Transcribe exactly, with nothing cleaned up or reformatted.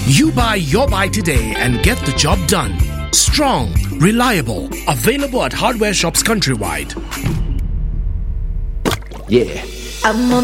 You buy your bike today and get the job done. Strong, reliable, available at hardware shops countrywide. Yeah. I'm on